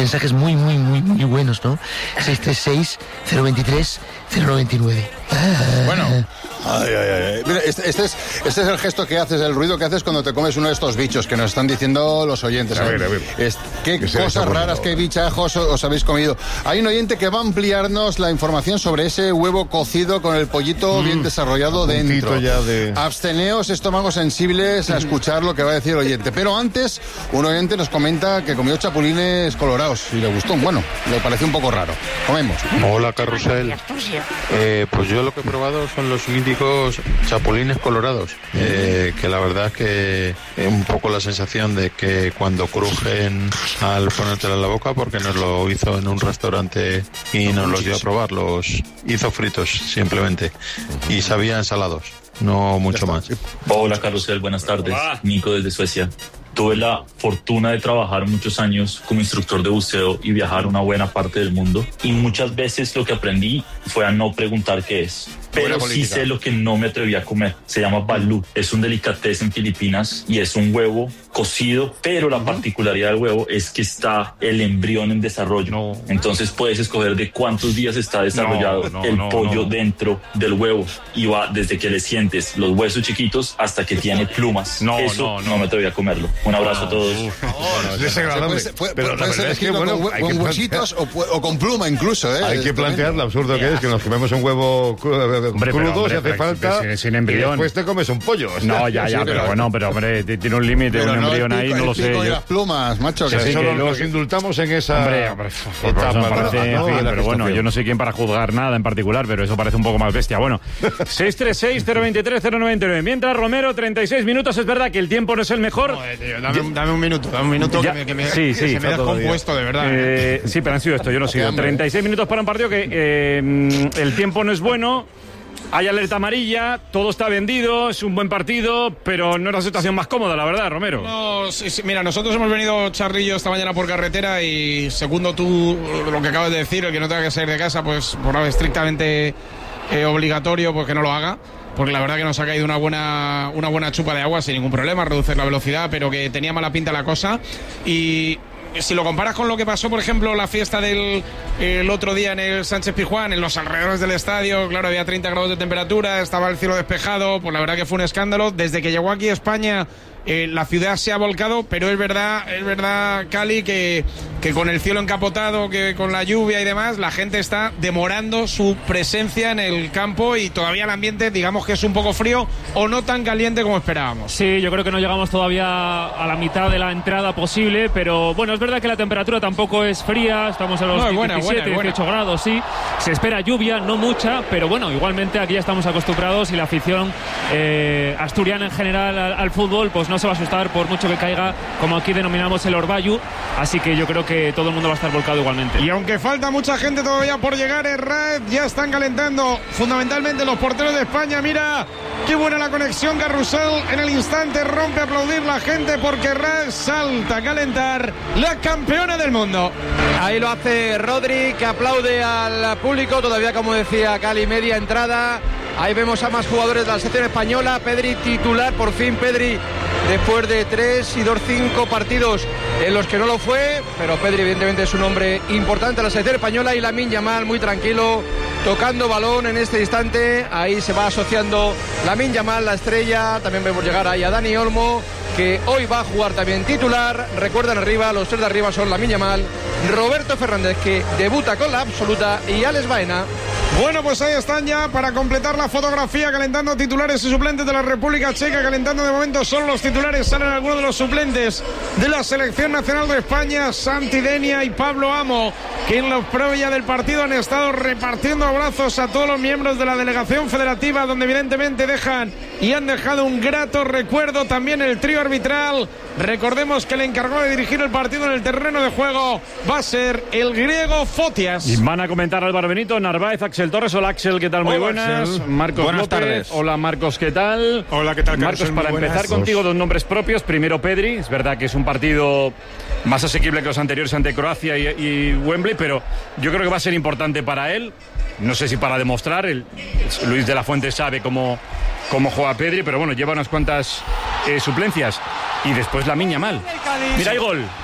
mensajes muy buenos, ¿no? 636-023-099. Bueno. Mira, este es el gesto que haces, el ruido que haces cuando te comes uno de estos bichos que nos están diciendo los oyentes. A ver. Qué cosas raras, qué bichajos os habéis comido. Hay un oyente que va a ampliarnos la información sobre ese huevo cocido con el pollito bien desarrollado dentro. Absteneos, estómagos sensibles a escuchar lo que va a decir el oyente. Pero antes, un oyente nos comenta que comió chapulines colorados y le gustó. Bueno, le pareció un poco raro. Comemos. Hola, Carrusel. Pues yo lo que he probado son los míticos chapulines colorados, que la verdad es que un poco la sensación de que cuando crujen al ponértela en la boca, porque nos lo hizo en un restaurante y nos los dio a probar, los hizo fritos simplemente y sabían salados, no mucho más. Hola, Carrusel, buenas tardes. Nico desde Suecia. Tuve la fortuna de trabajar muchos años como instructor de buceo y viajar una buena parte del mundo. Y muchas veces lo que aprendí fue a no preguntar qué es. Pero sí sé lo que no me atreví a comer. Se llama balú. Es un delicatez en Filipinas y es un huevo cocido, pero la particularidad del huevo es que está el embrión en desarrollo. Entonces puedes escoger de cuántos días está desarrollado el pollo dentro del huevo. Y va desde que le sientes los huesos chiquitos hasta que tiene plumas. No me atreví a comerlo. Un abrazo a todos. Pero puede ser con huesitos o con pluma incluso. Hay que plantear lo absurdo que es que nos comemos un huevo crudo si hace falta sin embrión. Y después te comes un pollo. No, pero hombre, tiene un límite, un embrión ahí, no lo sé. Y las plumas, macho. Que solo nos indultamos en esa etapa. Pero bueno, yo no sé quién para juzgar nada en particular, pero eso parece un poco más bestia. Bueno, 636-023-099. Mientras, Romero, 36 minutos. Es verdad que el tiempo no es el mejor. Dame un minuto que me se me da descompuesto, de verdad. Sí, pero han sido esto, yo no sigo. 36 minutos para un partido que el tiempo no es bueno. Hay alerta amarilla, todo está vendido, es un buen partido, pero no es la situación más cómoda, la verdad, Romero. No, mira, nosotros hemos venido, Charrillo, esta mañana por carretera y segundo tú lo que acabas de decir, el que no tenga que salir de casa, pues por algo estrictamente obligatorio, pues que no lo haga. Porque la verdad que nos ha caído una buena chupa de agua sin ningún problema, reducir la velocidad, pero que tenía mala pinta la cosa. Y si lo comparas con lo que pasó, por ejemplo, la fiesta el otro día en el Sánchez Pizjuán, en los alrededores del estadio, claro, había 30 grados de temperatura, estaba el cielo despejado, pues la verdad que fue un escándalo. Desde que llegó aquí a España, la ciudad se ha volcado, pero es verdad, Cali, que con el cielo encapotado, que con la lluvia y demás, la gente está demorando su presencia en el campo y todavía el ambiente, digamos que es un poco frío o no tan caliente como esperábamos. Sí, yo creo que no llegamos todavía a la mitad de la entrada posible, pero bueno, es verdad que la temperatura tampoco es fría, estamos a los 18 grados, sí. Se espera lluvia, no mucha, pero bueno, igualmente aquí ya estamos acostumbrados y la afición asturiana en general al fútbol, pues no se va a asustar por mucho que caiga, como aquí denominamos el orvallo, así que yo creo que todo el mundo va a estar volcado igualmente. Y aunque falta mucha gente todavía por llegar, Herrad, ya están calentando fundamentalmente los porteros de España. Mira qué buena la conexión, Carrusel en el instante rompe a aplaudir la gente porque Herrad salta a calentar, la campeona del mundo. Ahí lo hace Rodri, que aplaude al público, todavía como decía Cali, media entrada. Ahí vemos a más jugadores de la selección española. Pedri titular, por fin Pedri, después de 5 partidos en los que no lo fue, pero Pedri evidentemente es un hombre importante a la selección española. Y Lamine Yamal muy tranquilo, tocando balón en este instante. Ahí se va asociando Lamine Yamal, la estrella. También vemos llegar ahí a Dani Olmo, que hoy va a jugar también titular. Recuerdan arriba, los tres de arriba son Lamine Yamal, Roberto Fernández, que debuta con la absoluta, y Alex Baena. Bueno, pues ahí están ya para completar la fotografía, calentando titulares y suplentes de la República Checa. Calentando de momento solo los titulares, salen algunos de los suplentes de la Selección Nacional de España, Santi Denia y Pablo Amo, que en la previa del partido han estado repartiendo abrazos a todos los miembros de la delegación federativa, donde evidentemente dejan y han dejado un grato recuerdo. También el trío arbitral, recordemos que el encargado de dirigir el partido en el terreno de juego va a ser el griego Fotias. Y van a comentar Álvaro Benito, Narváez, Axel Torres. Hola Axel, ¿qué tal? Muy buenas. Axel. Marcos buenas López. Tardes. Hola Marcos, ¿qué tal? Hola, ¿qué tal? Marcos, para empezar contigo, dos nombres propios. Primero Pedri, es verdad que es un partido más asequible que los anteriores ante Croacia y Wembley, pero yo creo que va a ser importante para él. No sé si para demostrar, Luis de la Fuente sabe cómo juega Pedri, pero bueno, lleva unas cuantas suplencias. Y después Lamine Yamal. Mira, hay gol.